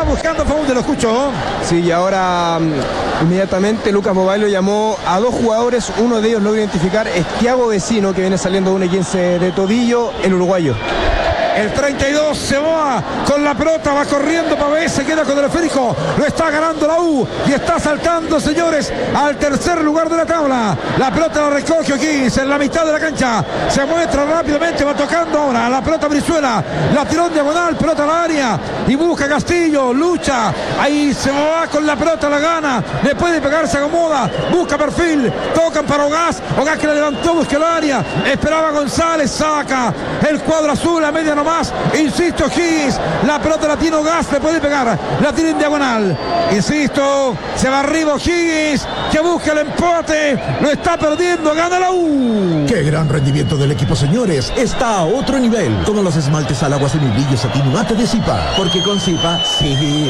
va buscando Faúndez, lo escucho. Sí, y ahora inmediatamente Lucas Bobaglio llamó a dos jugadores, uno de ellos lo voy a identificar, es Thiago Vecino, que viene saliendo de 1.15 de tobillo, el uruguayo. El 32 se va con la pelota, va corriendo Pavés, se queda con el esférico, lo está ganando la U y está saltando, señores, al tercer lugar de la tabla. La pelota la recoge O'Higgins en la mitad de la cancha, se muestra rápidamente, va tocando ahora la pelota Brizuela, la tiró en diagonal, pelota al área y busca Castillo, lucha, ahí se va con la pelota, la gana, le puede pegar, se acomoda, busca perfil, tocan para Ogaz que la levantó, busca el área, esperaba González, saca el cuadro azul a media más, insisto, O'Higgins, la pelota la tiene Ogaz, le puede pegar, la tiene en diagonal, insisto, se va arriba O'Higgins, que busca el empate, lo está perdiendo, gana la U. Qué gran rendimiento del equipo, señores, está a otro nivel, como los esmaltes al agua semibrillo satín mate de Zipa, porque con Zipa, sí.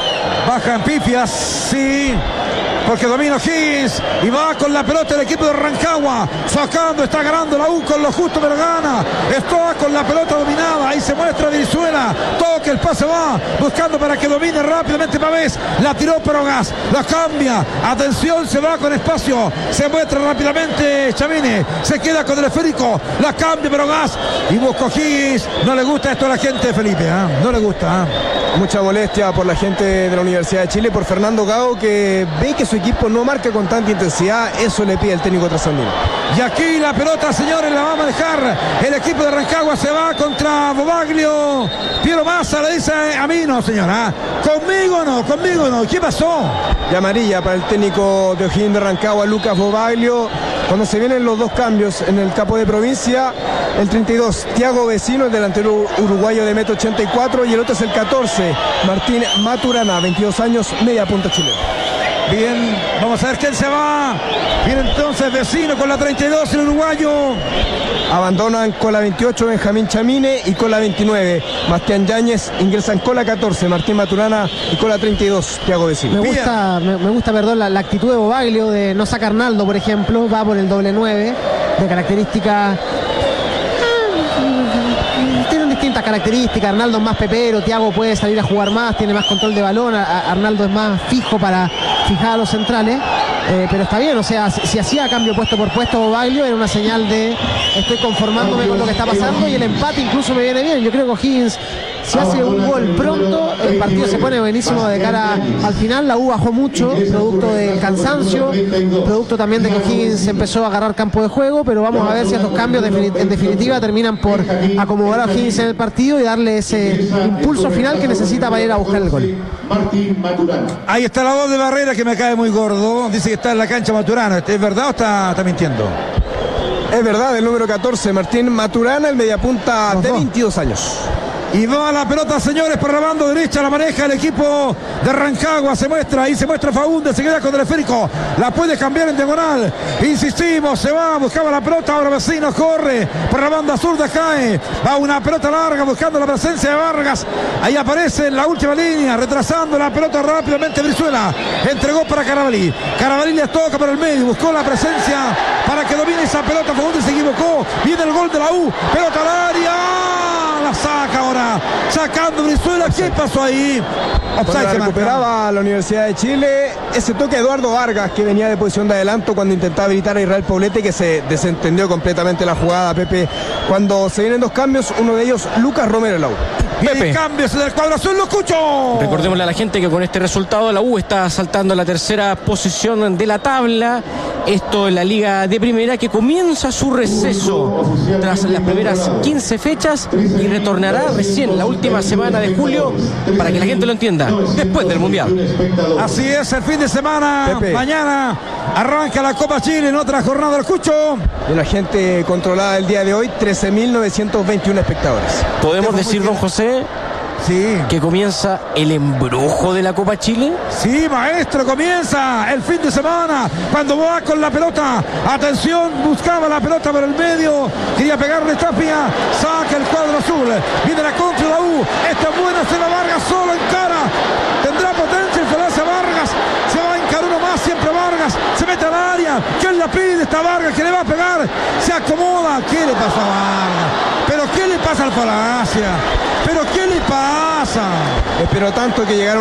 Bajan pifias, sí, porque domina O'Higgins y va con la pelota el equipo de Rancagua, sacando, está ganando la U con lo justo, pero gana, está con la pelota dominada, ahí se muestra Brizuela, toca, el pase va, buscando para que domine rápidamente Pavés, la tiró para Ogaz, la cambia, atención, se va con espacio, se muestra rápidamente Chavine, se queda con el esférico, la cambia para Ogaz y busca O'Higgins, no le gusta esto a la gente de Felipe, no le gusta. Mucha molestia por la gente de la Universidad de Chile, por Fernando Gago, que ve que su equipo no marca con tanta intensidad, eso le pide el técnico trasandino. Y aquí la pelota, señores, la va a manejar el equipo de Rancagua, se va contra Bobaglio, Piero Massa le dice a mí no, señora, conmigo no, ¿qué pasó? Y amarilla para el técnico de O'Higgins de Rancagua, Lucas Bobaglio, cuando se vienen los dos cambios en el capo de provincia, el 32, Thiago Vecino, el delantero uruguayo de 1,84 m, y el otro es el 14, Martín Maturana, 22 años, media punta chileno. Bien, vamos a ver quién se va. Viene entonces Vecino con la 32, el uruguayo. Abandonan con la 28 Benjamín Chamine y con la 29 Bastián Yáñez, ingresan con la 14 Martín Maturana y con la 32 Thiago Vecino. Me gusta, la actitud de Bobaglio de no sacar Arnaldo, por ejemplo, va por el doble 9, de característica. Tienen distintas características, Arnaldo es más pepero, Thiago puede salir a jugar más, tiene más control de balón, Arnaldo es más fijo para fijar a los centrales, pero está bien, o sea, si hacía cambio puesto por puesto Bobaglio era una señal de estoy conformándome con lo que está pasando y el empate incluso me viene bien. Yo creo que O'Higgins, si hace un gol pronto, el partido se pone buenísimo de cara al final. La U bajó mucho, producto del cansancio, producto también de que O'Higgins empezó a agarrar campo de juego, pero vamos a ver si estos cambios en definitiva terminan por acomodar a O'Higgins en el partido y darle ese impulso final que necesita para ir a buscar el gol. Ahí está la voz de Barrera, que me cae muy gordo, dice que está en la cancha Maturana, ¿es verdad o está mintiendo? Es verdad, el número 14, Martín Maturana, el mediapunta de 22 años. Y va la pelota, señores, por la banda derecha, la maneja el equipo de Rancagua, se muestra Faúndez, se queda con el esférico, la puede cambiar en diagonal, insistimos, se va, buscaba la pelota, ahora Vecino corre, por la banda zurda cae, va una pelota larga buscando la presencia de Vargas, ahí aparece en la última línea, retrasando la pelota rápidamente Brizuela, entregó para Carabalí le toca por el medio, buscó la presencia para que domine esa pelota, Faúndez se equivocó, viene el gol de la U, pelota al área, la saca ahora, sacando Brizuela. ¿Qué pasó ahí? Cuando recuperaba la Universidad de Chile, ese toque de Eduardo Vargas, que venía de posición de adelanto cuando intentaba habilitar a Israel Poblete, que se desentendió completamente la jugada, Pepe. Cuando se vienen dos cambios, uno de ellos, Lucas Romero Lau. Pepe. Cambios del cuadro azul, lo escucho. Recordémosle a la gente que con este resultado la U está saltando a la tercera posición de la tabla. Esto en la Liga de Primera, que comienza su receso tras las primeras 15 fechas y retornará recién la última semana de julio, para que la gente lo entienda, después del Mundial. Así es, el fin de semana, Pepe. Mañana arranca la Copa Chile en otra jornada, lo escucho. Y la gente controlada el día de hoy, 13.921 espectadores. ¿Podemos decir, don José, sí, que comienza el embrujo de la Copa Chile? Sí, maestro, comienza el fin de semana cuando va con la pelota, atención, buscaba la pelota por el medio, quería pegarle Tapia, saca el cuadro azul, viene la contra de la U, esta es buena, se la Vargas solo en cara, tendrá potencia el falacia Vargas, se va a encarar uno más, siempre Vargas, se mete al área, ¿quién la pide? Esta Vargas, que le va a pegar, se acomoda, ¿qué le pasa a Vargas? ¿Pero qué le pasa al falacia? ¿Pero qué le pasa? Espero tanto que llegaron